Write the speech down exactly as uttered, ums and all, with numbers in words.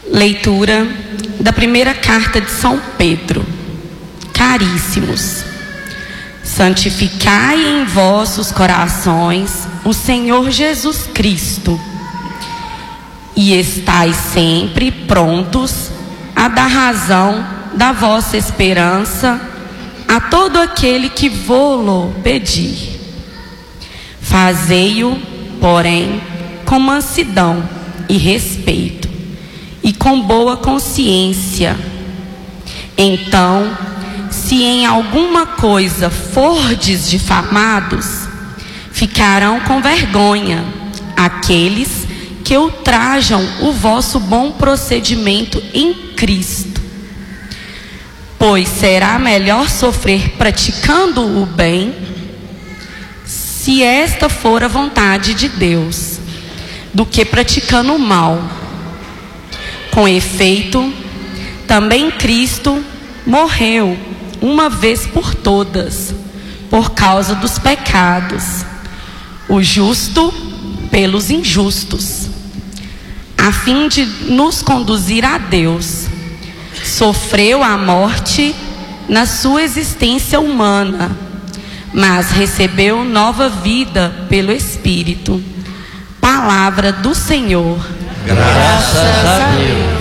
Leitura da primeira carta de São Pedro. Caríssimos, santificai em vossos corações o Senhor Jesus Cristo, e estai sempre prontos a dar razão da vossa esperança a todo aquele que vô-lo pedir. Fazei-o, porém, com mansidão e respeito, e com boa consciência. Então, se em alguma coisa fordes difamados, ficarão com vergonha aqueles que ultrajam o vosso bom procedimento em Cristo. Pois será melhor sofrer praticando o bem, se esta for a vontade de Deus, do que praticando o mal. Com efeito, também Cristo morreu uma vez por todas, por causa dos pecados, o justo pelos injustos, a fim de nos conduzir a Deus. Sofreu a morte na sua existência humana, mas recebeu nova vida pelo Espírito. Palavra do Senhor. Graças a Deus.